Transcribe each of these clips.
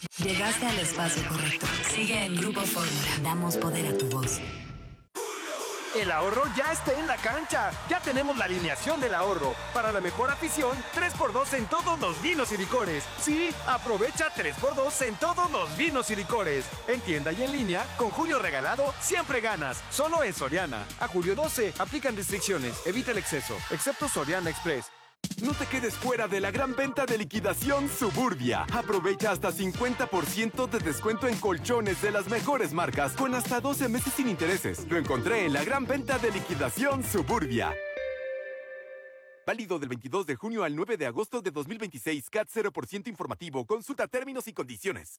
Llegaste al espacio correcto. Sigue en Grupo Fórmula. Damos poder a tu voz. El ahorro ya está en la cancha. Ya tenemos la alineación del ahorro. Para la mejor afición, 3x2 en todos los vinos y licores. Sí, aprovecha 3x2 en todos los vinos y licores. En tienda y en línea, con Julio Regalado, siempre ganas. Solo en Soriana. A julio 12, aplican restricciones. Evita el exceso, excepto Soriana Express. No te quedes fuera de la gran venta de liquidación Suburbia. Aprovecha hasta 50% de descuento en colchones de las mejores marcas con hasta 12 meses sin intereses. Lo encontré en la gran venta de liquidación Suburbia. Válido del 22 de junio al 9 de agosto de 2026. CAT 0% informativo. Consulta términos y condiciones.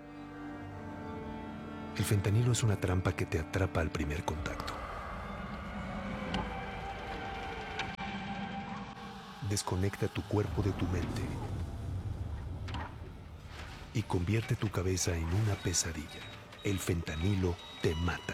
El fentanilo es una trampa que te atrapa al primer contacto. Desconecta tu cuerpo de tu mente y convierte tu cabeza en una pesadilla. El fentanilo te mata.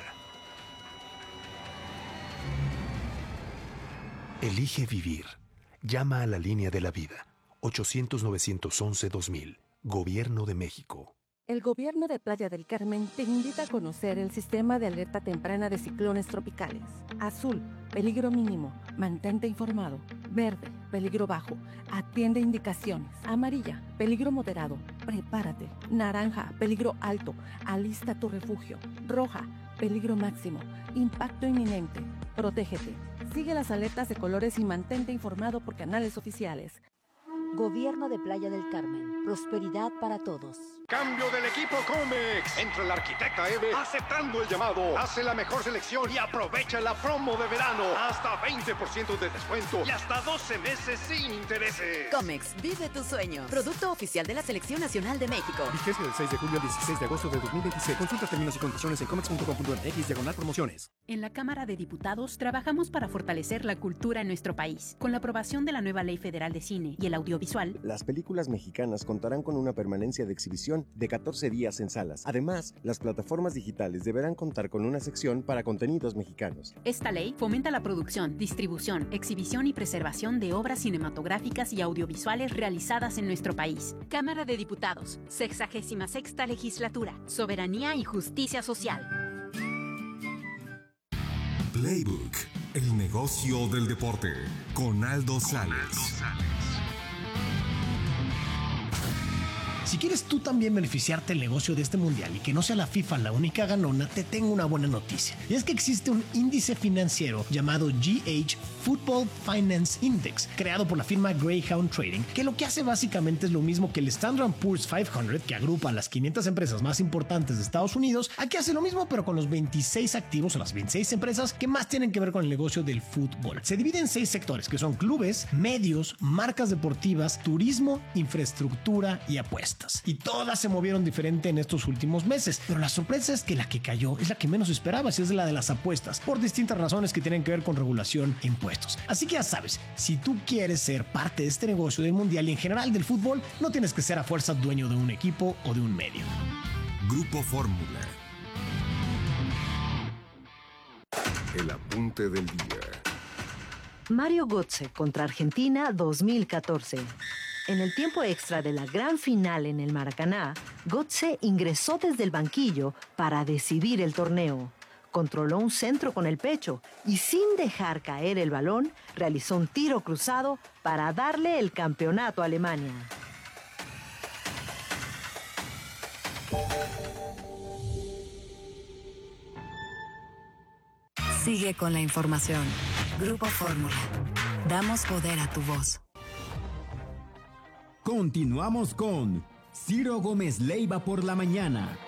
Elige vivir. Llama a la línea de la vida. 800-911-2000. Gobierno de México. El gobierno de Playa del Carmen te invita a conocer el sistema de alerta temprana de ciclones tropicales. Azul, peligro mínimo, mantente informado. Verde, peligro bajo, atiende indicaciones. Amarilla, peligro moderado, prepárate. Naranja, peligro alto, alista tu refugio. Roja, peligro máximo, impacto inminente, protégete. Sigue las alertas de colores y mantente informado por canales oficiales. Gobierno de Playa del Carmen. Prosperidad para todos. Cambio del equipo Comex. Entra la arquitecta Eve aceptando el llamado. Hace la mejor selección y aprovecha la promo de verano. Hasta 20% de descuento y hasta 12 meses sin intereses. Comex, vive tu sueño. Producto oficial de la Selección Nacional de México. Vigencia del 6 de julio al 16 de agosto de 2026. Consulta términos y condiciones en comex.com.mx/promociones. En la Cámara de Diputados trabajamos para fortalecer la cultura en nuestro país. Con la aprobación de la nueva Ley Federal de Cine y el audiovisual, las películas mexicanas contarán con una permanencia de exhibición de 14 días en salas. Además, las plataformas digitales deberán contar con una sección para contenidos mexicanos. Esta ley fomenta la producción, distribución, exhibición y preservación de obras cinematográficas y audiovisuales realizadas en nuestro país. Cámara de Diputados, 66ª Legislatura, Soberanía y Justicia Social. Playbook, el negocio del deporte, con Aldo Sales. Si quieres tú también beneficiarte del negocio de este mundial y que no sea la FIFA la única ganona, te tengo una buena noticia. Y es que existe un índice financiero llamado GH Football Finance Index, creado por la firma Greyhound Trading, que lo que hace básicamente es lo mismo que el Standard & Poor's 500, que agrupa a las 500 empresas más importantes de Estados Unidos. Aquí hace lo mismo, pero con los 26 activos o las 26 empresas que más tienen que ver con el negocio del fútbol. Se divide en 6 sectores, que son clubes, medios, marcas deportivas, turismo, infraestructura y apuestas. Y todas se movieron diferente en estos últimos meses, pero la sorpresa es que la que cayó es la que menos esperabas, y es la de las apuestas, por distintas razones que tienen que ver con regulación e impuestos. Así que ya sabes, si tú quieres ser parte de este negocio del mundial y en general del fútbol, no tienes que ser a fuerza dueño de un equipo o de un medio. Grupo Fórmula. El apunte del día. Mario Götze contra Argentina 2014. En el tiempo extra de la gran final en el Maracaná, Götze ingresó desde el banquillo para decidir el torneo. Controló un centro con el pecho y, sin dejar caer el balón, realizó un tiro cruzado para darle el campeonato a Alemania. Sigue con la información. Grupo Fórmula. Damos poder a tu voz. Continuamos con Ciro Gómez Leiva por la mañana.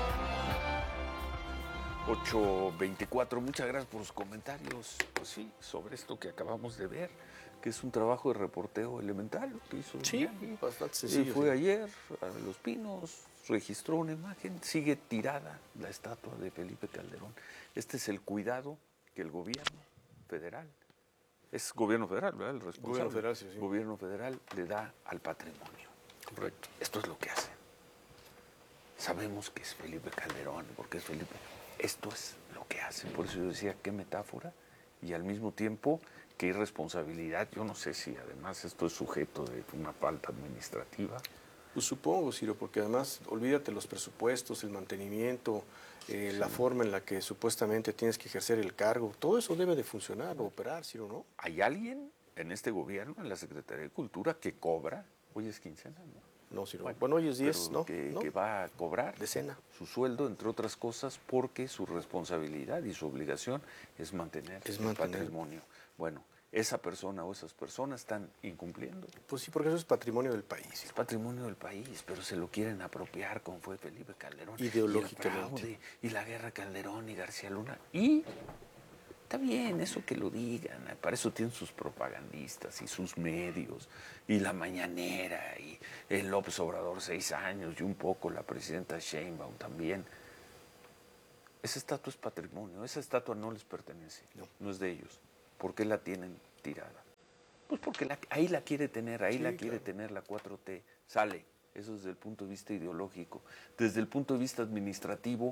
8:24, muchas gracias por sus comentarios. Pues sí, sobre esto que acabamos de ver, que es un trabajo de reporteo elemental lo que hizo. Sí, bastante sencillo. Fue ayer a Los Pinos, registró una imagen, sigue tirada la estatua de Felipe Calderón. Este es el cuidado que el gobierno federal, es gobierno federal, ¿verdad? El responsable. Gobierno federal, sí. Gobierno federal le da al patrimonio. Correcto. Esto es lo que hacen. Sabemos que es Felipe Calderón, porque es Felipe. Esto es lo que hacen. Por eso yo decía, qué metáfora, y al mismo tiempo, qué irresponsabilidad. Yo no sé si además esto es sujeto de una falta administrativa Pues supongo, Ciro, porque además, olvídate los presupuestos, el mantenimiento, la forma en la que supuestamente tienes que ejercer el cargo, todo eso debe de funcionar o operar, Ciro, ¿no? ¿Hay alguien en este gobierno, en la Secretaría de Cultura, que cobra? Hoy es quincena, ¿no? No, Ciro. Bueno, hoy es 10, ¿no? Que va a cobrar decena su sueldo, entre otras cosas, porque su responsabilidad y su obligación es mantener el patrimonio. Bueno, esa persona o esas personas están incumpliendo. Pues sí, porque eso es patrimonio del país. Es patrimonio del país, pero se lo quieren apropiar como fue Felipe Calderón. Ideológicamente. Y la guerra Calderón y García Luna. Y está bien eso que lo digan, para eso tienen sus propagandistas y sus medios, y la mañanera, y el López Obrador 6 años, y un poco la presidenta Sheinbaum también. Esa estatua es patrimonio, esa estatua no les pertenece, no es de ellos. ¿Por qué la tienen tirada? Pues porque ahí la quiere tener, tener la 4T, sale. Eso desde el punto de vista ideológico. Desde el punto de vista administrativo,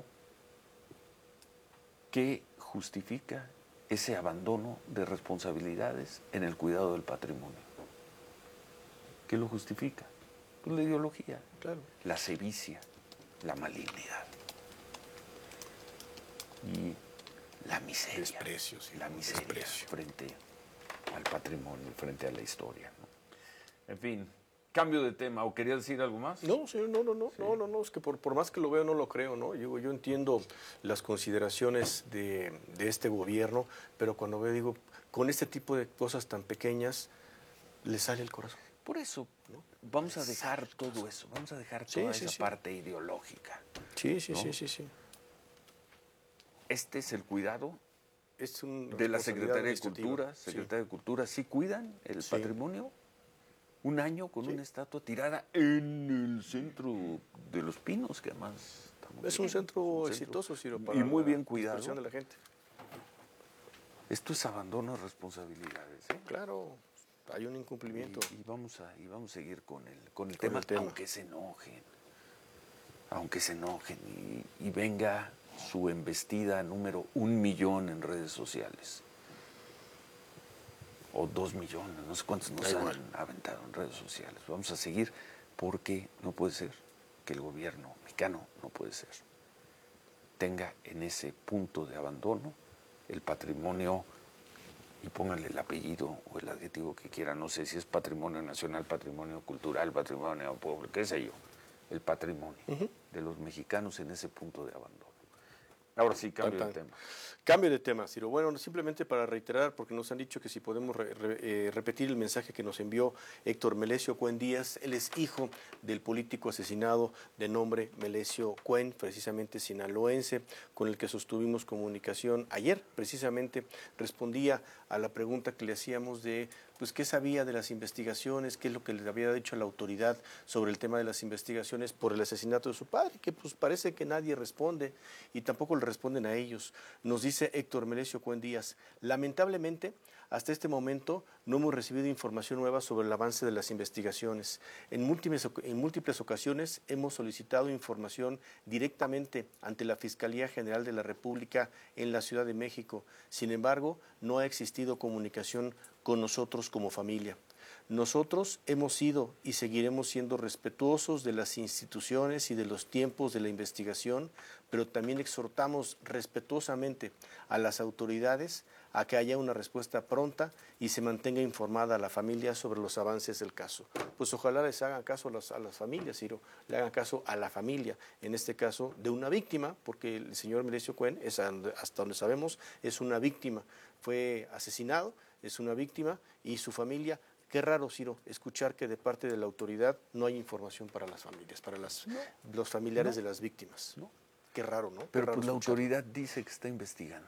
¿qué justifica ese abandono de responsabilidades en el cuidado del patrimonio? ¿Qué lo justifica? Pues la ideología, claro. La sevicia, la malignidad y la miseria. Desprecio, sí, la miseria frente al patrimonio, frente a la historia, ¿no? En fin, cambio de tema. ¿O querías decir algo más? No, señor, no, es que por más que lo veo no lo creo, ¿no? Yo entiendo las consideraciones de este gobierno, pero cuando veo, digo, con este tipo de cosas tan pequeñas, le sale el corazón. Por eso, ¿no? Vamos a dejar todo eso, vamos a dejar toda esa parte ideológica. Sí. Este es el cuidado de la Secretaría de Cultura. Secretaría de Cultura, ¿sí cuidan el patrimonio? Un año con una estatua tirada en el centro de Los Pinos, que además es un centro exitoso, Ciro, para y muy bien cuidado de la gente. Esto es abandono de responsabilidades, ¿eh? Claro, hay un incumplimiento. Y vamos a seguir con el tema, aunque se enojen y venga su embestida número 1 millón en redes sociales. O 2 millones, no sé cuántos nos han aventado en redes sociales. Vamos a seguir porque no puede ser que el gobierno mexicano, no puede ser, tenga en ese punto de abandono el patrimonio, y pónganle el apellido o el adjetivo que quieran, no sé si es patrimonio nacional, patrimonio cultural, patrimonio público, qué sé yo, el patrimonio de los mexicanos en ese punto de abandono. Ahora sí, cambio de tema. Cambio de tema, Ciro. Bueno, simplemente para reiterar, porque nos han dicho que si podemos repetir el mensaje que nos envió Héctor Melesio Cuen Díaz. Él es hijo del político asesinado de nombre Melesio Cuen, precisamente sinaloense, con el que sostuvimos comunicación ayer. Precisamente respondía a la pregunta que le hacíamos de pues qué sabía de las investigaciones, qué es lo que le había dicho a la autoridad sobre el tema de las investigaciones por el asesinato de su padre, que pues parece que nadie responde y tampoco le responden a ellos. Nos dice Héctor Melesio Cuen Díaz, lamentablemente, hasta este momento no hemos recibido información nueva sobre el avance de las investigaciones. En múltiples ocasiones hemos solicitado información directamente ante la Fiscalía General de la República en la Ciudad de México. Sin embargo, no ha existido comunicación con nosotros como familia. Nosotros hemos sido y seguiremos siendo respetuosos de las instituciones y de los tiempos de la investigación, pero también exhortamos respetuosamente a las autoridades a que haya una respuesta pronta y se mantenga informada a la familia sobre los avances del caso. Pues ojalá les hagan caso a las familias, Ciro, le hagan caso a la familia, en este caso de una víctima, porque el señor Melesio Cuen, hasta donde sabemos, es una víctima, fue asesinado, es una víctima y su familia. Qué raro, Ciro, escuchar que de parte de la autoridad no hay información para las familias, para los familiares de las víctimas. No. Qué raro, ¿no? Pero pues la autoridad dice que está investigando.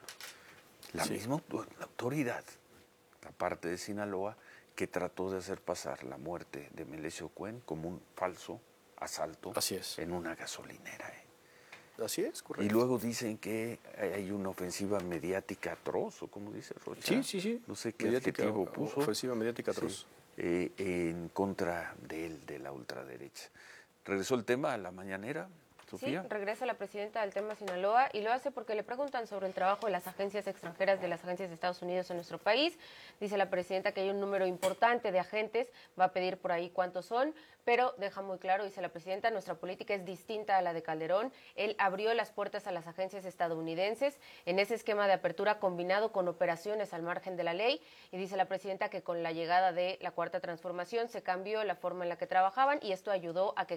La misma autoridad, la parte de Sinaloa, que trató de hacer pasar la muerte de Melesio Cuen como un falso asalto en una gasolinera. Así es, correcto. Y luego dicen que hay una ofensiva mediática atroz, o como dice Rocha. Sí. No sé qué adjetivo puso. Ofensiva mediática atroz. En contra de él, de la ultraderecha. Regresó el tema a la mañanera. Sofía. Sí, regresa la presidenta al tema Sinaloa y lo hace porque le preguntan sobre el trabajo de las agencias extranjeras, de las agencias de Estados Unidos en nuestro país. Dice la presidenta que hay un número importante de agentes, va a pedir por ahí cuántos son, pero deja muy claro, dice la presidenta, nuestra política es distinta a la de Calderón. Él abrió las puertas a las agencias estadounidenses en ese esquema de apertura combinado con operaciones al margen de la ley, y dice la presidenta que con la llegada de la Cuarta Transformación se cambió la forma en la que trabajaban y esto ayudó a que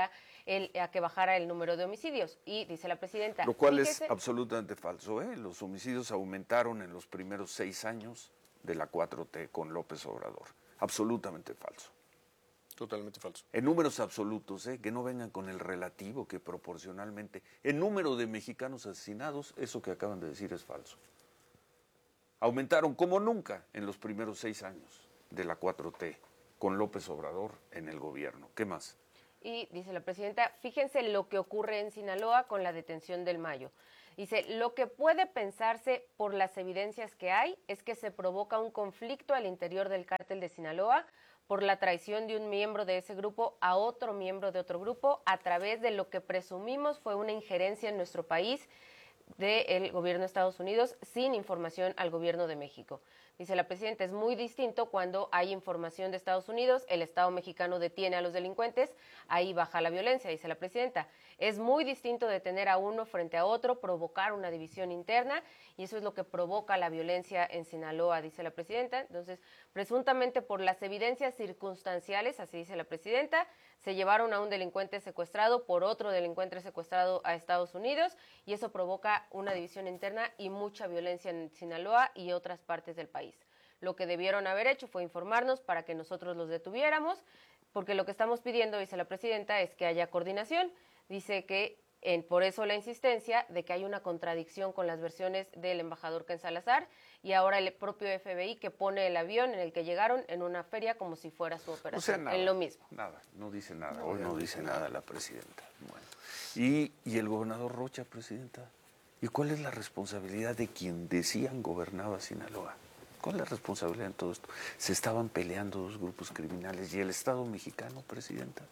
bajara el número de homicidios. Y dice la presidenta, lo cual es absolutamente falso, ¿eh? Los homicidios aumentaron en los primeros 6 años de la 4T con López Obrador. Absolutamente falso. Totalmente falso. En números absolutos, que no vengan con el relativo, que proporcionalmente, en número de mexicanos asesinados, eso que acaban de decir es falso. Aumentaron como nunca en los primeros 6 años de la 4T con López Obrador en el gobierno. ¿Qué más? Y dice la presidenta, fíjense lo que ocurre en Sinaloa con la detención del Mayo. Dice, lo que puede pensarse por las evidencias que hay es que se provoca un conflicto al interior del cártel de Sinaloa por la traición de un miembro de ese grupo a otro miembro de otro grupo a través de lo que presumimos fue una injerencia en nuestro país del gobierno de Estados Unidos sin información al gobierno de México. Dice la presidenta, es muy distinto cuando hay información de Estados Unidos, el Estado mexicano detiene a los delincuentes, ahí baja la violencia, dice la presidenta. Es muy distinto detener a uno frente a otro, provocar una división interna, y eso es lo que provoca la violencia en Sinaloa, dice la presidenta. Entonces, presuntamente por las evidencias circunstanciales, así dice la presidenta, se llevaron a un delincuente secuestrado por otro delincuente secuestrado a Estados Unidos, y eso provoca una división interna y mucha violencia en Sinaloa y otras partes del país. Lo que debieron haber hecho fue informarnos para que nosotros los detuviéramos, porque lo que estamos pidiendo, dice la presidenta, es que haya coordinación. Dice que por eso la insistencia de que hay una contradicción con las versiones del embajador Ken Salazar y ahora el propio FBI que pone el avión en el que llegaron en una feria como si fuera su operación. O sea, nada, en lo mismo. Nada, no dice nada. Hoy no dice nada la presidenta. Bueno. ¿Y el gobernador Rocha, presidenta? ¿Y cuál es la responsabilidad de quien decían gobernaba Sinaloa? ¿Cuál es la responsabilidad en todo esto? Se estaban peleando dos grupos criminales. ¿Y el Estado mexicano, presidenta?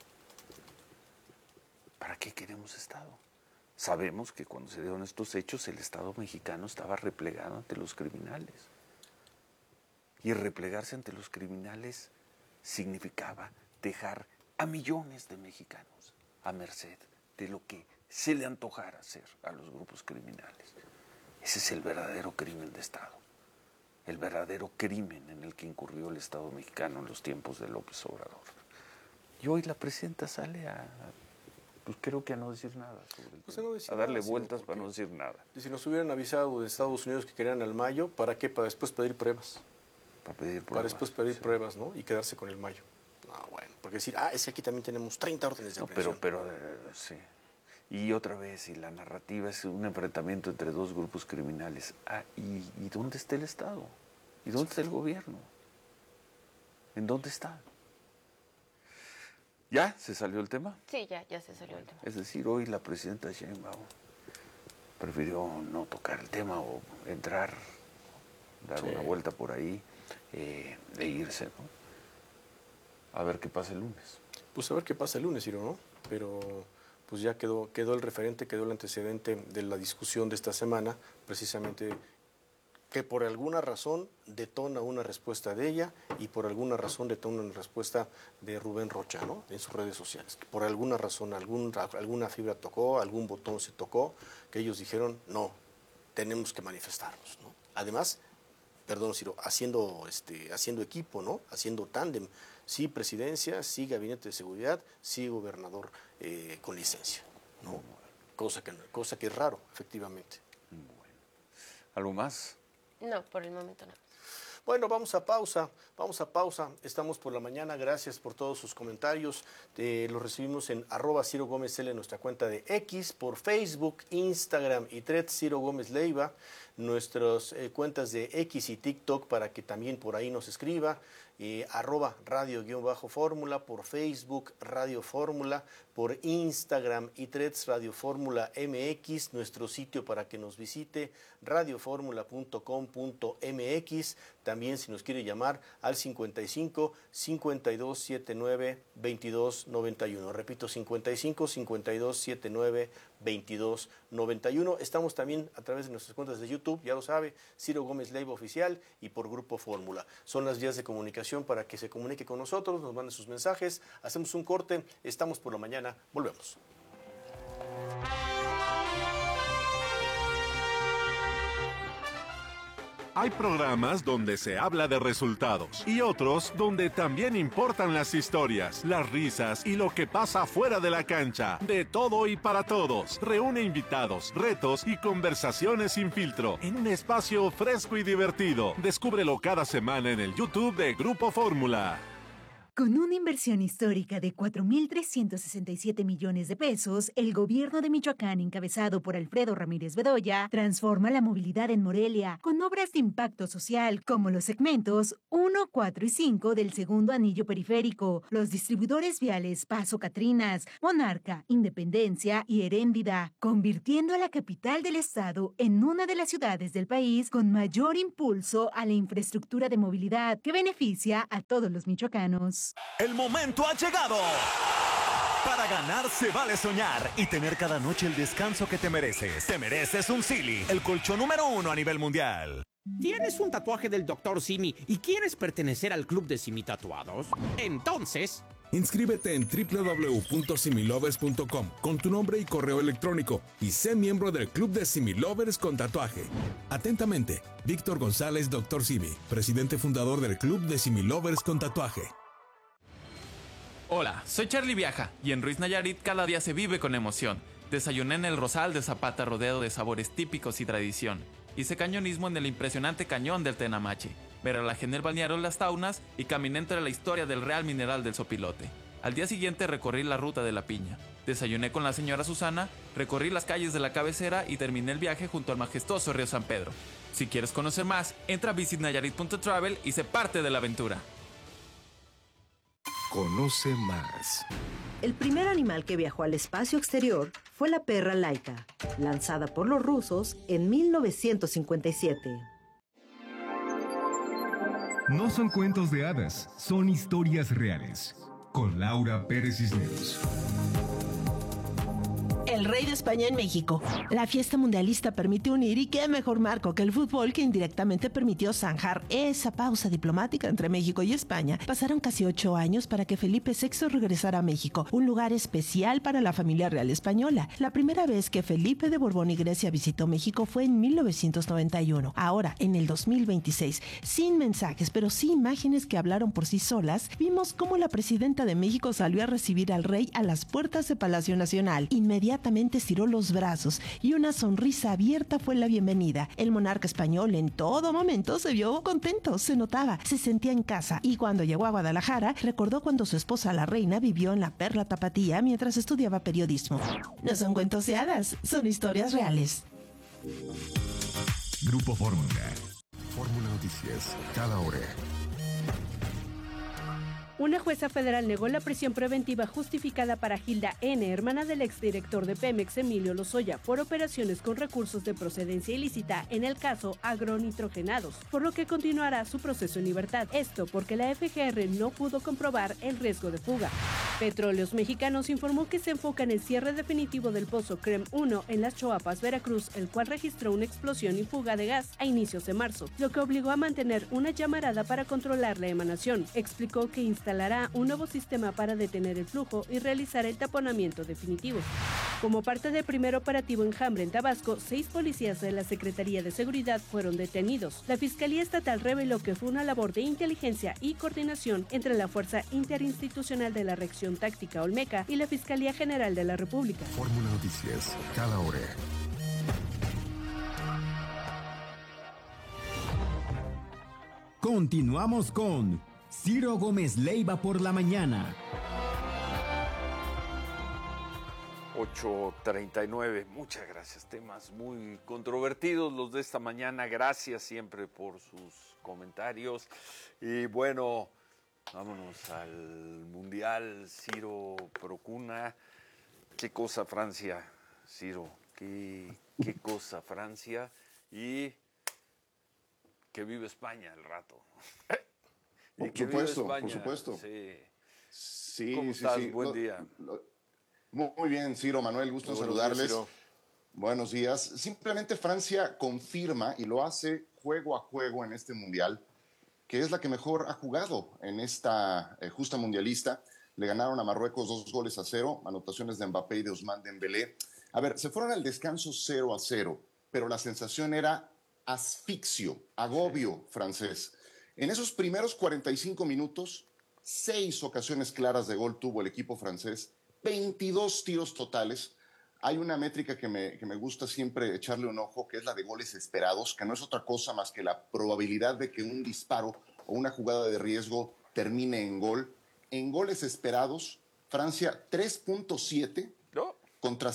¿Para qué queremos Estado? Sabemos que cuando se dieron estos hechos, el Estado mexicano estaba replegado ante los criminales. Y replegarse ante los criminales significaba dejar a millones de mexicanos a merced de lo que se le antojara hacer a los grupos criminales. Ese es el verdadero crimen de Estado. El verdadero crimen en el que incurrió el Estado mexicano en los tiempos de López Obrador. Y hoy la presidenta sale pues creo que a no decir nada sobre el tema, a darle vueltas para no decir nada. Y si nos hubieran avisado de Estados Unidos que querían al Mayo, ¿para qué? Para después pedir pruebas. Para después pedir pruebas, ¿no? Y quedarse con el Mayo. No, bueno, porque decir, es que aquí también tenemos 30 órdenes de aprehensión. Pero sí. Y otra vez, y la narrativa es un enfrentamiento entre dos grupos criminales. ¿Y dónde está el Estado? ¿Y dónde está el gobierno? ¿En dónde está? ¿Ya se salió el tema? Sí, ya se salió el tema. Es decir, hoy la presidenta Sheinbaum prefirió no tocar el tema o entrar, dar una vuelta por ahí, de irse, ¿no? A ver qué pasa el lunes. Pues a ver qué pasa el lunes, Ciro, ¿no? Pero pues ya quedó el referente, quedó el antecedente de la discusión de esta semana, precisamente que por alguna razón detona una respuesta de ella y por alguna razón detona una respuesta de Rubén Rocha, ¿no? En sus redes sociales. Que por alguna razón, alguna fibra tocó, algún botón se tocó, que ellos dijeron, no, tenemos que manifestarnos, ¿no? Además, perdón, Ciro, haciendo equipo, ¿no? Haciendo tándem. Sí presidencia, sí gabinete de seguridad, sí gobernador con licencia, ¿no? Cosa que es raro, efectivamente. Bueno. ¿Algo más? No, por el momento no. Bueno, vamos a pausa. Estamos por la mañana. Gracias por todos sus comentarios. Los recibimos en @Ciro Gómez L, nuestra cuenta de X, por Facebook, Instagram y Threads, Ciro Gómez Leiva, nuestras cuentas de X y TikTok para que también por ahí nos escriba. @radio_fórmula, por Facebook Radio Fórmula, por Instagram y Threads Radio Fórmula MX, nuestro sitio para que nos visite, radioformula.com.mx. También si nos quiere llamar al 55 52 79 22 91. Repito, 55 52 79 22 91. Estamos también a través de nuestras cuentas de YouTube, ya lo sabe, Ciro Gómez Leiva Oficial y por Grupo Fórmula. Son las vías de comunicación para que se comunique con nosotros, nos manden sus mensajes. Hacemos un corte, estamos por la mañana, volvemos. Hay programas donde se habla de resultados y otros donde también importan las historias, las risas y lo que pasa fuera de la cancha. De todo y para todos. Reúne invitados, retos y conversaciones sin filtro en un espacio fresco y divertido. Descúbrelo cada semana en el YouTube de Grupo Fórmula. Con una inversión histórica de 4.367 millones de pesos, el gobierno de Michoacán, encabezado por Alfredo Ramírez Bedoya, transforma la movilidad en Morelia con obras de impacto social como los segmentos 1, 4 y 5 del segundo anillo periférico, los distribuidores viales Paso Catrinas, Monarca, Independencia y Heréndida, convirtiendo a la capital del estado en una de las ciudades del país con mayor impulso a la infraestructura de movilidad que beneficia a todos los michoacanos. El momento ha llegado. Para ganar se vale soñar y tener cada noche el descanso que te mereces. Te mereces un Silly, el colchón número 1 a nivel mundial. ¿Tienes un tatuaje del Dr. Simi y quieres pertenecer al club de Simi Tatuados? Entonces, inscríbete en www.similovers.com con tu nombre y correo electrónico y sé miembro del club de Similovers con tatuaje. Atentamente, Víctor González, Dr. Simi, presidente fundador del club de Similovers con tatuaje. Hola, soy Charlie Viaja y en Ruiz Nayarit cada día se vive con emoción. Desayuné en el Rosal de Zapata rodeado de sabores típicos y tradición. Hice cañonismo en el impresionante cañón del Tenamache. Me relajé en el balneario Las Taunas y caminé entre la historia del Real Mineral del Sopilote. Al día siguiente recorrí la ruta de la Piña. Desayuné con la señora Susana, recorrí las calles de la cabecera y terminé el viaje junto al majestuoso río San Pedro. Si quieres conocer más, entra a visitnayarit.travel y sé parte de la aventura. Conoce más. El primer animal que viajó al espacio exterior fue la perra Laika, lanzada por los rusos en 1957. No son cuentos de hadas, son historias reales. Con Laura Pérez Cisneros. El rey de España en México. La fiesta mundialista permite unir y qué mejor marco que el fútbol que indirectamente permitió zanjar esa pausa diplomática entre México y España. Pasaron casi 8 años para que Felipe VI regresara a México, un lugar especial para la familia real española. La primera vez que Felipe de Borbón y Grecia visitó México fue en 1991. Ahora, en el 2026, sin mensajes, pero sí imágenes que hablaron por sí solas, vimos cómo la presidenta de México salió a recibir al rey a las puertas de Palacio Nacional. Inmediatamente estiró los brazos y una sonrisa abierta fue la bienvenida. El monarca español en todo momento se vio contento, se notaba, se sentía en casa y cuando llegó a Guadalajara recordó cuando su esposa la reina vivió en la Perla Tapatía mientras estudiaba periodismo. No son cuentos de hadas, son historias reales. Grupo Fórmula. Fórmula Noticias, cada hora. Una jueza federal negó la prisión preventiva justificada para Gilda N., hermana del exdirector de Pemex, Emilio Lozoya, por operaciones con recursos de procedencia ilícita en el caso agronitrogenados, por lo que continuará su proceso en libertad. Esto porque la FGR no pudo comprobar el riesgo de fuga. Petróleos Mexicanos informó que se enfoca en el cierre definitivo del pozo CREM 1 en Las Choapas, Veracruz, el cual registró una explosión y fuga de gas a inicios de marzo, lo que obligó a mantener una llamarada para controlar la emanación. Explicó que instalará un nuevo sistema para detener el flujo y realizar el taponamiento definitivo. Como parte del primer operativo Enjambre en Tabasco, 6 policías de la Secretaría de Seguridad fueron detenidos. La Fiscalía Estatal reveló que fue una labor de inteligencia y coordinación entre la Fuerza Interinstitucional de la Reacción Táctica Olmeca y la Fiscalía General de la República. Fórmula Noticias, cada hora. Continuamos con Ciro Gómez Leiva por la mañana. 8:39, muchas gracias. Temas muy controvertidos los de esta mañana. Gracias siempre por sus comentarios. Y bueno, Vámonos al Mundial, Ciro Procuna. Qué cosa Francia, Ciro, qué cosa Francia, y que vive España el rato. Por supuesto. Sí. ¿Cómo estás? Buen día. Muy bien, Ciro, Manuel, gusto en saludarles. Días, buenos días. Simplemente Francia confirma, y lo hace juego a juego en este Mundial, que es la que mejor ha jugado en esta justa mundialista. Le ganaron a Marruecos 2-0, anotaciones de Mbappé y de Ousmane Dembélé. A ver, se fueron al descanso 0-0, pero la sensación era asfixio, agobio francés. En esos primeros 45 minutos, 6 ocasiones claras de gol tuvo el equipo francés, 22 tiros totales. Hay una métrica que me gusta siempre echarle un ojo, que es la de goles esperados, que no es otra cosa más que la probabilidad de que un disparo o una jugada de riesgo termine en gol. En goles esperados, Francia 3.7 contra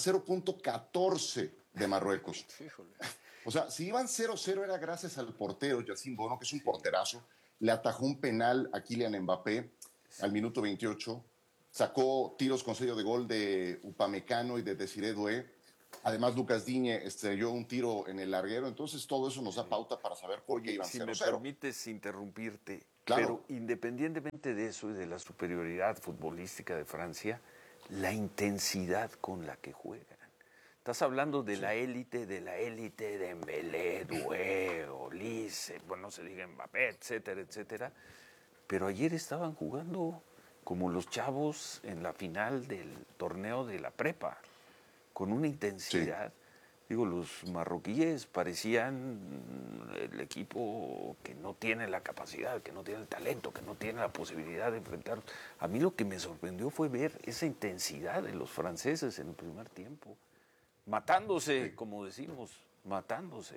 0.14 de Marruecos. O sea, si iban 0-0 era gracias al portero, Yacine Bono, que es un porterazo. Le atajó un penal a Kylian Mbappé al minuto 28. Sacó tiros con sello de gol de Upamecano y de Desiré Doué. Además, Lucas Digne estrelló un tiro en el larguero. Entonces, todo eso nos da pauta para saber por qué iban 0-0. Si me permites interrumpirte, claro. Pero independientemente de eso y de la superioridad futbolística de Francia, la intensidad con la que juegan. Estás hablando de la élite, de Dembélé, Doué, Olise, bueno, no se diga Mbappé, etcétera, etcétera. Pero ayer estaban jugando como los chavos en la final del torneo de la prepa, con una intensidad. Sí. Digo, los marroquíes parecían el equipo que no tiene la capacidad, que no tiene el talento, que no tiene la posibilidad de enfrentar. A mí lo que me sorprendió fue ver esa intensidad de los franceses en el primer tiempo, matándose, como decimos, matándose.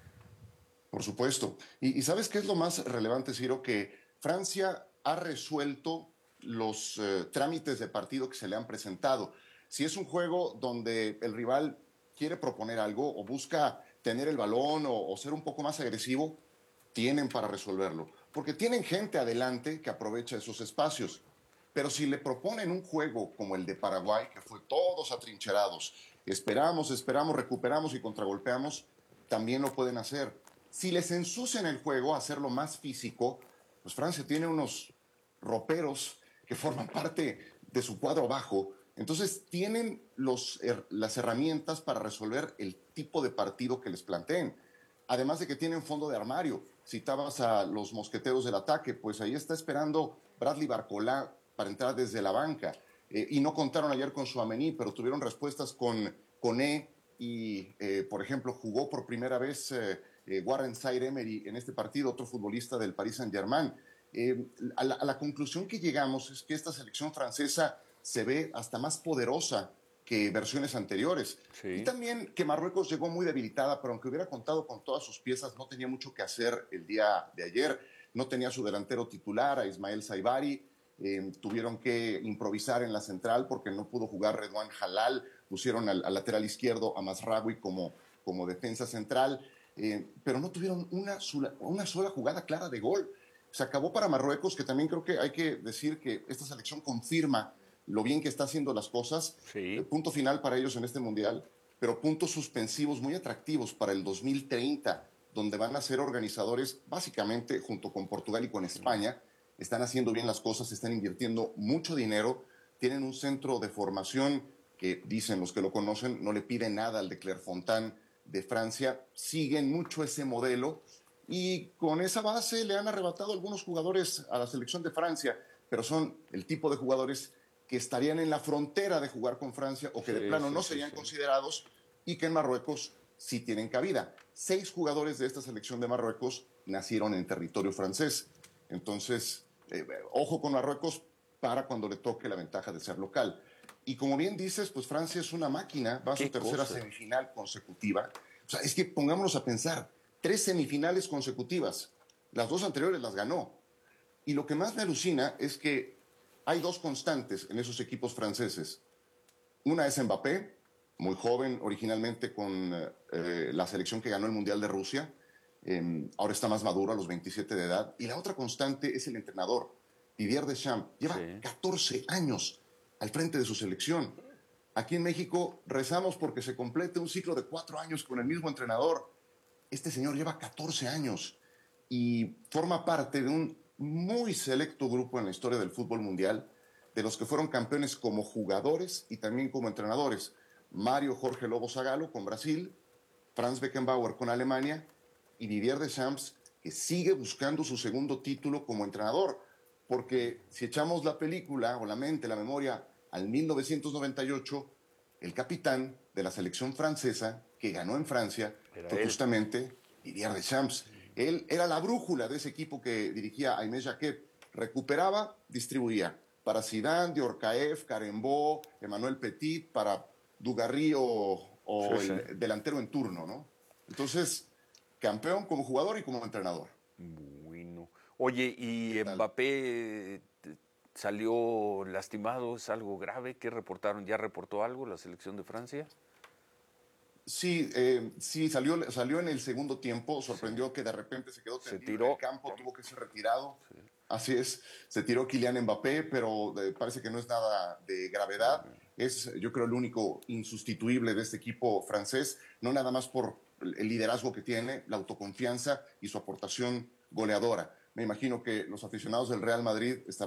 Por supuesto. Y ¿sabes qué es lo más relevante, Ciro? Que Francia ha resuelto los trámites de partido que se le han presentado. Si es un juego donde el rival quiere proponer algo o busca tener el balón o ser un poco más agresivo, tienen para resolverlo. Porque tienen gente adelante que aprovecha esos espacios. Pero si le proponen un juego como el de Paraguay, que fue todos atrincherados, esperamos, recuperamos y contragolpeamos, también lo pueden hacer. Si les ensucian el juego, hacerlo más físico, pues Francia tiene unos roperos que forman parte de su cuadro bajo. Entonces tienen las herramientas para resolver el tipo de partido que les planteen. Además de que tienen fondo de armario. Citabas a los mosqueteros del ataque, pues ahí está esperando Bradley Barcola para entrar desde la banca. Y no contaron ayer con Tchouaméni, pero tuvieron respuestas con Koné y, por ejemplo, jugó por primera vez Warren Zaïre-Emery en este partido, otro futbolista del Paris Saint-Germain. A la conclusión que llegamos es que esta selección francesa se ve hasta más poderosa que versiones anteriores. Sí. Y también que Marruecos llegó muy debilitada, pero aunque hubiera contado con todas sus piezas, no tenía mucho que hacer el día de ayer. No tenía su delantero titular, a Ismael Saibari. Tuvieron que improvisar en la central porque no pudo jugar Redouane Halal. Pusieron al lateral izquierdo a Mazraoui como defensa central. Pero no tuvieron una sola jugada clara de gol. Se acabó para Marruecos, que también creo que hay que decir que esta selección confirma lo bien que está haciendo las cosas. Sí. Punto final para ellos en este Mundial, pero puntos suspensivos muy atractivos para el 2030, donde van a ser organizadores básicamente junto con Portugal y con España. Están haciendo bien las cosas, están invirtiendo mucho dinero, tienen un centro de formación que, dicen los que lo conocen, no le pide nada al de Clairefontaine de Francia, siguen mucho ese modelo y con esa base le han arrebatado algunos jugadores a la selección de Francia, pero son el tipo de jugadores que estarían en la frontera de jugar con Francia o que de plano no serían considerados y que en Marruecos sí tienen cabida. 6 jugadores de esta selección de Marruecos nacieron en territorio francés. Entonces, ojo con Marruecos para cuando le toque la ventaja de ser local. Y como bien dices, pues Francia es una máquina, va a su tercera semifinal consecutiva. O sea, es que pongámonos a pensar, 3 semifinales consecutivas. Las 2 anteriores las ganó. Y lo que más me alucina es que hay 2 constantes en esos equipos franceses. Una es Mbappé, muy joven originalmente con la selección que ganó el Mundial de Rusia. Ahora está más maduro a los 27 de edad. Y la otra constante es el entrenador, Didier Deschamps lleva 14 años al frente de su selección. Aquí en México rezamos porque se complete un ciclo de 4 años con el mismo entrenador. Este señor lleva 14 años y forma parte de un muy selecto grupo en la historia del fútbol mundial, de los que fueron campeones como jugadores y también como entrenadores. Mario Jorge Lobo Zagallo con Brasil, Franz Beckenbauer con Alemania y Didier Deschamps, que sigue buscando su segundo título como entrenador. Porque si echamos la película o la memoria al 1998, el capitán de la selección francesa que ganó en Francia fue justamente Didier Deschamps. Él era la brújula de ese equipo que dirigía Aimé Jacquet. Recuperaba, distribuía. Para Zidane, Diorcaeff, Carembó, Emmanuel Petit, para Dugarry o el delantero en turno, ¿no? Entonces, campeón como jugador y como entrenador. Bueno. Oye, ¿y Mbappé salió lastimado? ¿Es algo grave? ¿Qué reportaron? ¿Ya reportó algo la selección de Francia? Sí, salió en el segundo tiempo. Sorprendió que de repente se quedó tendido en el campo, tuvo que ser retirado. Así es, se tiró Kylian Mbappé, pero parece que no es nada de gravedad. Es, yo creo, el único insustituible de este equipo francés, no nada más por el liderazgo que tiene, la autoconfianza y su aportación goleadora. Me imagino que los aficionados del Real Madrid estarán